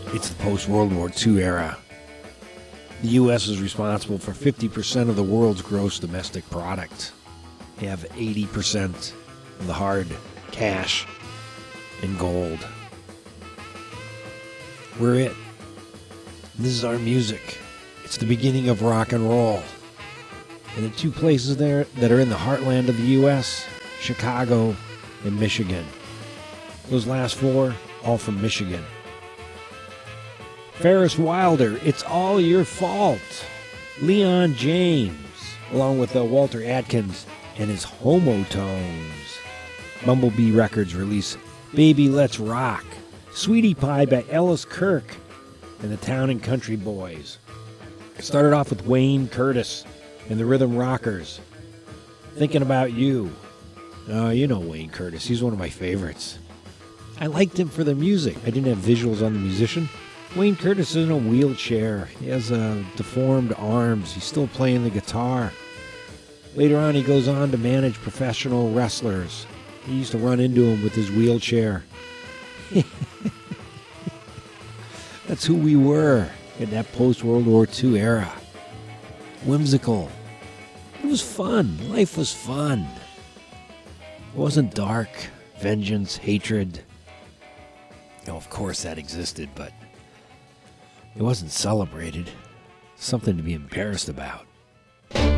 It's the post-World War II era. The U.S. is responsible for 50% of the world's gross domestic product. They have 80% of the hard cash and gold. We're it. This is our music. It's the beginning of rock and roll. And the two places there that are in the heartland of the U.S., Chicago and Michigan. Those last four, all from Michigan. Ferris Wilder, It's All Your Fault. Leon James, along with Walter Atkins and his Homotones. Bumblebee Records release Baby Let's Rock. Sweetie Pie by Ellis Kirk and the Town and Country Boys. It started off with Wayne Curtis and the Rhythm Rockers. Thinking About You. Oh, you know Wayne Curtis. He's one of my favorites. I liked him for the music. I didn't have visuals on the musician. Wayne Curtis is in a wheelchair. He has deformed arms. He's still playing the guitar. Later on, he goes on to manage professional wrestlers. He used to run into him with his wheelchair. That's who we were in that post-World War II era. Whimsical. It was fun. Life was fun. It wasn't dark, vengeance, hatred. Oh, of course that existed, but it wasn't celebrated. Something to be embarrassed about.